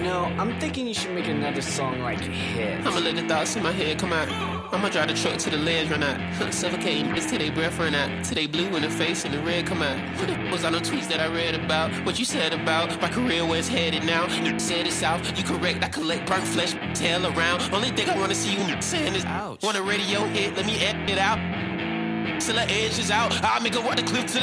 I'm thinking you should make another song like hit. I'ma let the thoughts in my head come out. I'ma drive the truck to the ledge, run out. Suffocating bitch till they breath run out. Till they blue in the face and the red come out. What the was on the tweets that I read about? What you said about my career, where it's headed now? You said it's out, you correct, I collect burnt flesh, tail around. Only thing I wanna see you saying is ouch. Want a radio hit, let me add it out. Till the edge is out, I'll make a water clip to the